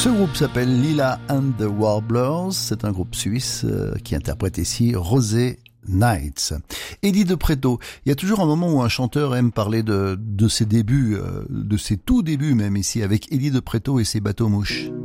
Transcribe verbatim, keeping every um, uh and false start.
Ce groupe s'appelle Lila and the Warblers. C'est un groupe suisse euh, qui interprète ici Rosé Nights. Eddie de Pretto. Il y a toujours un moment où un chanteur aime parler de, de ses débuts, euh, de ses tout débuts même ici, avec Eddie de Pretto et ses bateaux mouches.